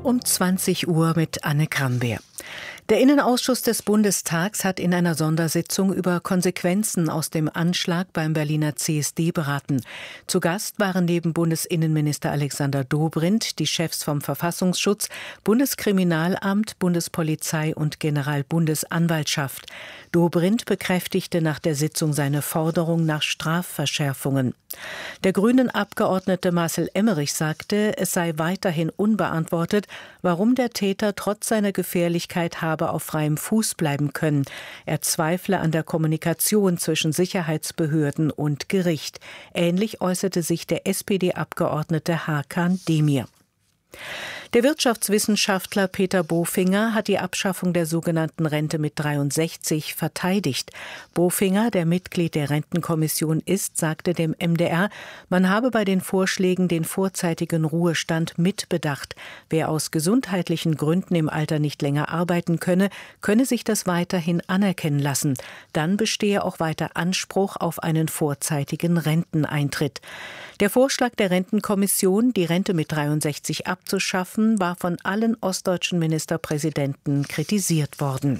Um 20 Uhr mit Anne Krambeer. Der Innenausschuss des Bundestags hat in einer Sondersitzung über Konsequenzen aus dem Anschlag beim Berliner CSD beraten. Zu Gast waren neben Bundesinnenminister Alexander Dobrindt die Chefs vom Verfassungsschutz, Bundeskriminalamt, Bundespolizei und Generalbundesanwaltschaft. Dobrindt bekräftigte nach der Sitzung seine Forderung nach Strafverschärfungen. Der Grünen-Abgeordnete Marcel Emmerich sagte, es sei weiterhin unbeantwortet, warum der Täter trotz seiner Gefährlichkeit habe auf freiem Fuß bleiben können. Er zweifle an der Kommunikation zwischen Sicherheitsbehörden und Gericht. Ähnlich äußerte sich der SPD-Abgeordnete Hakan Demir. Der Wirtschaftswissenschaftler Peter Bofinger hat die Abschaffung der sogenannten Rente mit 63 verteidigt. Bofinger, der Mitglied der Rentenkommission ist, sagte dem MDR, man habe bei den Vorschlägen den vorzeitigen Ruhestand mitbedacht. Wer aus gesundheitlichen Gründen im Alter nicht länger arbeiten könne, könne sich das weiterhin anerkennen lassen. Dann bestehe auch weiter Anspruch auf einen vorzeitigen Renteneintritt. Der Vorschlag der Rentenkommission, die Rente mit 63 abzuschaffen, war von allen ostdeutschen Ministerpräsidenten kritisiert worden.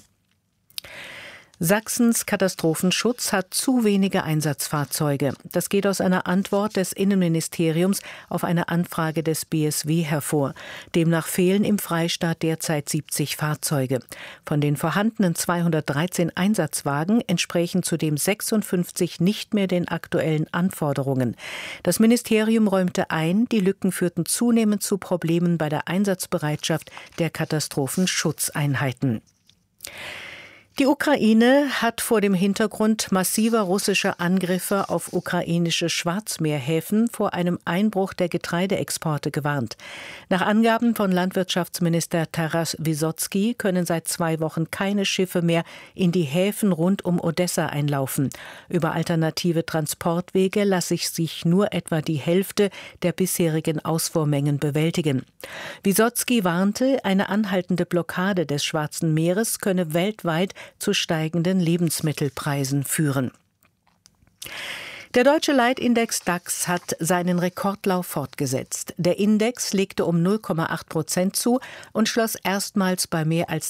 Sachsens Katastrophenschutz hat zu wenige Einsatzfahrzeuge. Das geht aus einer Antwort des Innenministeriums auf eine Anfrage des BSW hervor. Demnach fehlen im Freistaat derzeit 70 Fahrzeuge. Von den vorhandenen 213 Einsatzwagen entsprechen zudem 56 nicht mehr den aktuellen Anforderungen. Das Ministerium räumte ein, die Lücken führten zunehmend zu Problemen bei der Einsatzbereitschaft der Katastrophenschutzeinheiten. Die Ukraine hat vor dem Hintergrund massiver russischer Angriffe auf ukrainische Schwarzmeerhäfen vor einem Einbruch der Getreideexporte gewarnt. Nach Angaben von Landwirtschaftsminister Taras Wysotsky können seit 2 Wochen keine Schiffe mehr in die Häfen rund um Odessa einlaufen. Über alternative Transportwege lasse sich nur etwa die Hälfte der bisherigen Ausfuhrmengen bewältigen. Wysotsky warnte, eine anhaltende Blockade des Schwarzen Meeres könne weltweit zu steigenden Lebensmittelpreisen führen. Der deutsche Leitindex DAX hat seinen Rekordlauf fortgesetzt. Der Index legte um 0,8% zu und schloss erstmals bei mehr als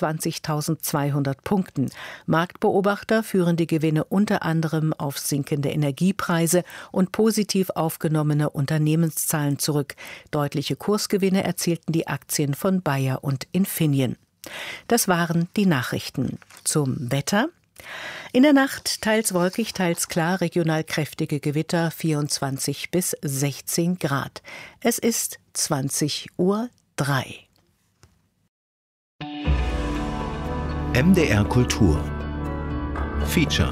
26.200 Punkten. Marktbeobachter führen die Gewinne unter anderem auf sinkende Energiepreise und positiv aufgenommene Unternehmenszahlen zurück. Deutliche Kursgewinne erzielten die Aktien von Bayer und Infineon. Das waren die Nachrichten. Zum Wetter. In der Nacht teils wolkig, teils klar, regional kräftige Gewitter, 24 bis 16 Grad. Es ist 20:03 Uhr. MDR Kultur Feature.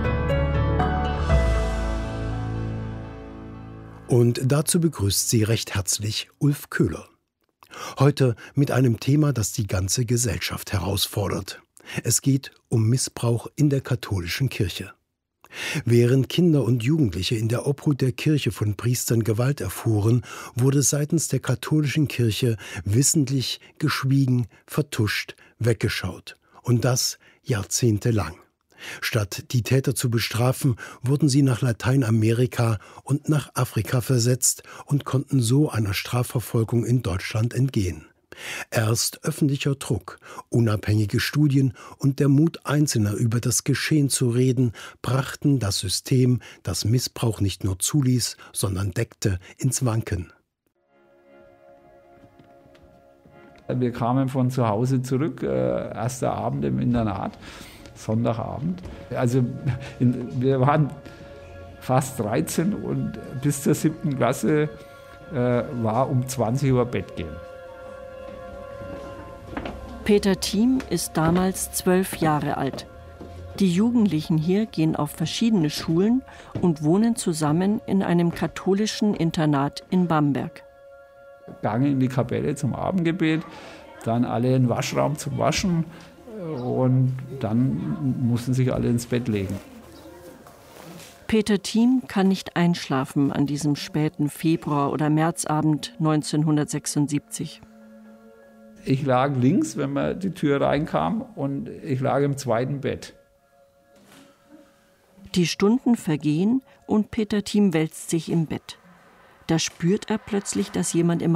Und dazu begrüßt sie recht herzlich Ulf Köhler. Heute mit einem Thema, das die ganze Gesellschaft herausfordert. Es geht um Missbrauch in der katholischen Kirche. Während Kinder und Jugendliche in der Obhut der Kirche von Priestern Gewalt erfuhren, wurde seitens der katholischen Kirche wissentlich geschwiegen, vertuscht, weggeschaut. Und das jahrzehntelang. Statt die Täter zu bestrafen, wurden sie nach Lateinamerika und nach Afrika versetzt und konnten so einer Strafverfolgung in Deutschland entgehen. Erst öffentlicher Druck, unabhängige Studien und der Mut Einzelner über das Geschehen zu reden, brachten das System, das Missbrauch nicht nur zuließ, sondern deckte, ins Wanken. Wir kamen von zu Hause zurück, erster Abend im Internat. Sonntagabend. Also wir waren fast 13 und bis zur 7. Klasse war um 20 Uhr Bett gehen. Peter Thiem ist damals 12 Jahre alt. Die Jugendlichen hier gehen auf verschiedene Schulen und wohnen zusammen in einem katholischen Internat in Bamberg. Gange in die Kapelle zum Abendgebet, dann alle in den Waschraum zum Waschen. Und dann mussten sich alle ins Bett legen. Peter Thiem kann nicht einschlafen an diesem späten Februar- oder Märzabend 1976. Ich lag links, wenn man die Tür reinkam, und ich lag im zweiten Bett. Die Stunden vergehen und Peter Thiem wälzt sich im Bett. Da spürt er plötzlich, dass jemand im